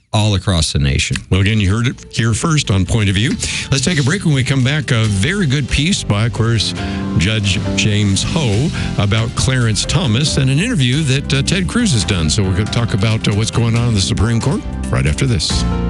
all across the nation. Well, again, you heard it here first on Point of View. Let's take a break. When we come back, a very good piece by, of course, Judge James Ho about Clarence Thomas and an interview that Ted Cruz has done. So we're going to talk about what's going on in the Supreme Court right after this.